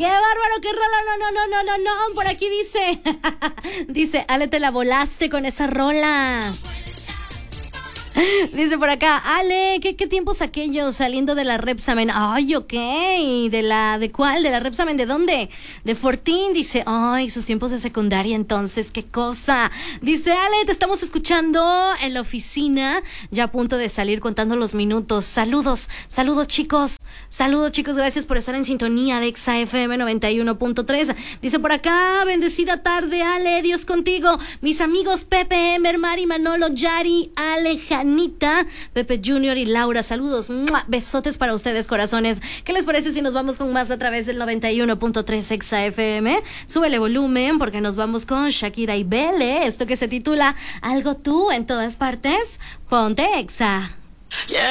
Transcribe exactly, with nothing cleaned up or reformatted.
¡Qué bárbaro! ¡Qué rola! No, no, no, no, no, no. Por aquí dice. Dice, Ale, te la volaste con esa rola. Dice por acá, Ale, ¿qué, qué tiempos aquellos saliendo de la Repsamen? Ay, ok, ¿de la, de cuál? ¿De la Repsamen? ¿De dónde? De Fortín, dice, ay, sus tiempos de secundaria entonces, qué cosa. Dice, Ale, te estamos escuchando en la oficina, ya a punto de salir contando los minutos. Saludos, saludos chicos, saludos chicos, gracias por estar en sintonía de Exa F M noventa y uno punto tres. Dice por acá, bendecida tarde, Ale, Dios contigo. Mis amigos Pepe, Emer, Mari, Manolo, Yari, Ale, Anita, Pepe Junior y Laura, saludos, ¡mua! Besotes para ustedes, corazones. ¿Qué les parece si nos vamos con más a través del noventa y uno punto tres Exa F M? Súbele volumen porque nos vamos con Shakira y Bele, esto que se titula Algo tú en todas partes. Ponte Exa. Yeah.